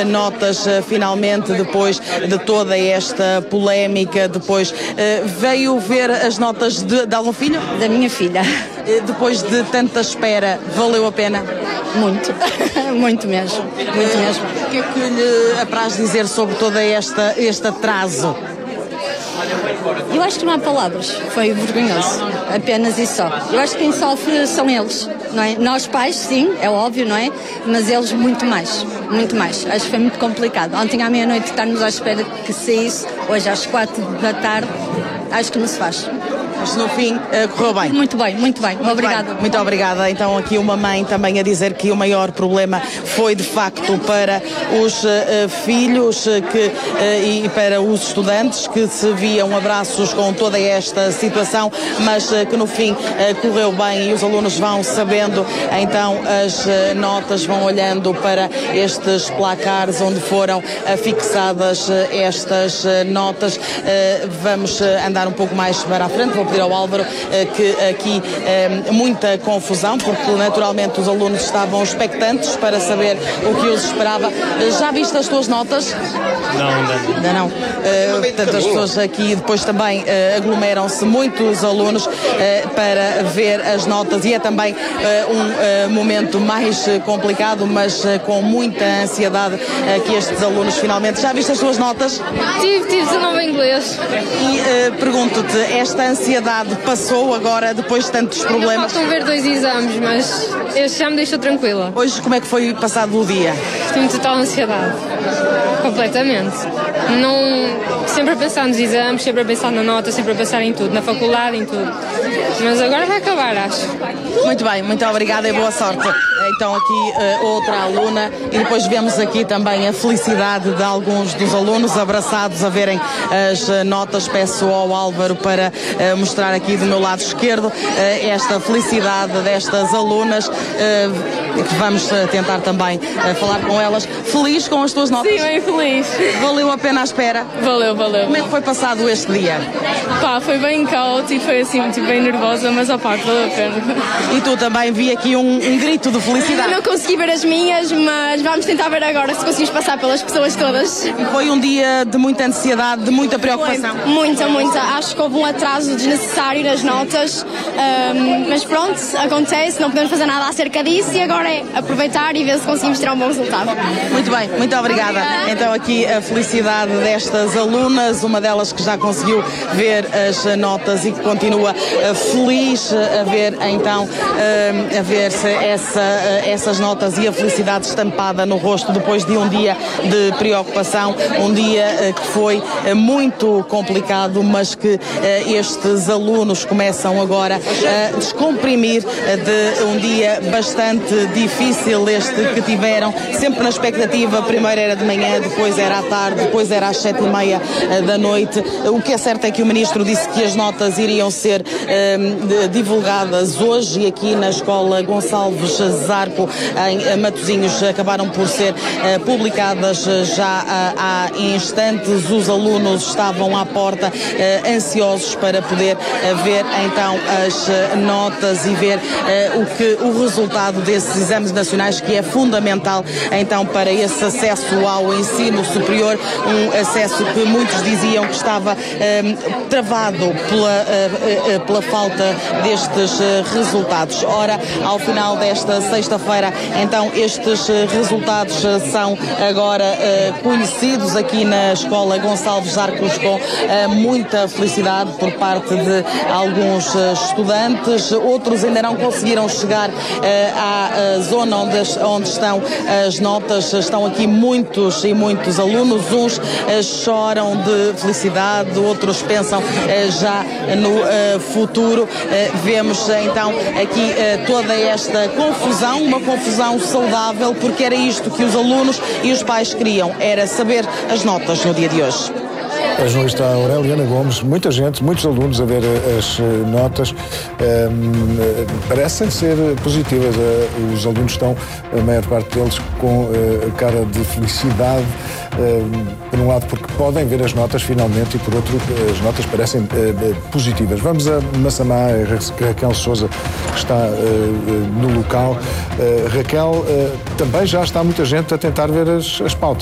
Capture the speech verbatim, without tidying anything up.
notas finalmente depois de toda esta polémica. Depois veio ver as notas de, de algum filho? Da minha filha. Depois de tanta espera, valeu a pena? Muito, muito mesmo, muito mesmo. O que é que lhe apraz dizer sobre todo esta, este atraso? Eu acho que não há palavras, foi vergonhoso, apenas e só. Eu acho que quem sofre são eles, não é? Nós pais, sim, é óbvio, não é? Mas eles muito mais, muito mais. Acho que foi muito complicado. Ontem à meia-noite estarmos à espera que saísse, hoje às quatro da tarde, acho que não se faz. Mas no fim uh, correu bem. Muito bem, muito bem. Muito obrigada. Bem. Muito obrigada. Então aqui uma mãe também a dizer que o maior problema foi de facto para os uh, filhos que, uh, e para os estudantes que se viam abraços com toda esta situação, mas uh, que no fim uh, correu bem e os alunos vão sabendo, então as uh, notas, vão olhando para estes placares onde foram uh, fixadas uh, estas uh, notas. Uh, vamos uh, andar um pouco mais para a frente. Vou pedir ao Álvaro eh, que aqui eh, muita confusão, porque naturalmente os alunos estavam expectantes para saber o que os esperava. Já viste as tuas notas? Não, ainda não. Ainda não. Uh, portanto, as pessoas aqui depois também uh, aglomeram-se muitos alunos uh, para ver as notas e é também uh, um uh, momento mais uh, complicado, mas uh, com muita ansiedade uh, que estes alunos finalmente... Já viste as tuas notas? Tive, tive dezanove em inglês. E uh, pergunto-te, esta ansiedade passou agora depois de tantos problemas? Faltam ver dois exames, mas este já me deixou tranquila. Hoje como é que foi passado o dia? Tenho total ansiedade. Completamente. Não, sempre a pensar nos exames, sempre a pensar na nota, sempre a pensar em tudo, na faculdade, em tudo. Mas agora vai acabar, acho. Muito bem, muito obrigada e boa sorte. Então aqui uh, outra aluna e depois vemos aqui também a felicidade de alguns dos alunos abraçados a verem as uh, notas. Peço ao Álvaro para uh, mostrar aqui do meu lado esquerdo uh, esta felicidade destas alunas, uh, que vamos uh, tentar também uh, falar com elas. Feliz com as tuas notas? Sim, bem feliz. Valeu a pena a espera? Valeu, valeu. Como é que foi passado este dia? Pá, foi bem caótico, foi assim, tipo, bem nervosa, mas ó pá, valeu a pena. E tu também vi aqui um, um grito de felicidade. Não consegui ver as minhas, mas vamos tentar ver agora se conseguimos passar pelas pessoas todas. Foi um dia de muita ansiedade, de muita preocupação. Foi. Muita, muita. Acho que houve um atraso desnecessário nas notas, um, mas pronto, acontece, não podemos fazer nada acerca disso e agora é aproveitar e ver se conseguimos tirar um bom resultado. Muito bem, muito obrigada. Então aqui a felicidade destas alunas, uma delas que já conseguiu ver as notas e que continua feliz a ver então, a ver se essa, essas notas e a felicidade estampada no rosto depois de um dia de preocupação, um dia que foi muito complicado, mas que estes alunos começam agora a descomprimir de um dia bastante difícil este que tiveram, sempre na expectativa, primeiro era de manhã, depois era à tarde, depois era às sete e meia da noite. O que é certo é que o Ministro disse que as notas iriam ser um, divulgadas hoje e aqui na Escola Gonçalves Zarco, em Matosinhos, acabaram por ser uh, publicadas já uh, há instantes. Os alunos estavam à porta uh, ansiosos para poder uh, ver então as uh, notas e ver uh, o que o resultado desses exames nacionais, que é fundamental então para esse acesso ao ensino superior, um acesso que muitos diziam que estava um, travado pela, uh, uh, pela falta destes uh, resultados. Ora, ao final desta sexta-feira, então estes uh, resultados uh, são agora uh, conhecidos aqui na Escola Gonçalves Arcos, com uh, muita felicidade por parte de alguns uh, estudantes. Outros ainda não conseguiram chegar uh, à uh, zona onde, onde estão as notas. Estão aqui muitos e muitos alunos. Uns uh, choram de felicidade, outros pensam uh, já no uh, futuro. Uh, vemos uh, então aqui uh, toda esta confusão, uma confusão saudável, porque era isto que os alunos e os pais queriam, era saber as notas no dia de hoje. A jornalista Aureliana Gomes, muita gente, muitos alunos a ver as notas, um, parecem ser positivas. Os alunos estão, a maior parte deles, com a cara de felicidade, um, por um lado porque podem ver as notas finalmente e por outro as notas parecem uh, positivas. Vamos a Massamá, a Raquel Sousa, que está uh, no local. Uh, Raquel, uh, também já está muita gente a tentar ver as, as pautas.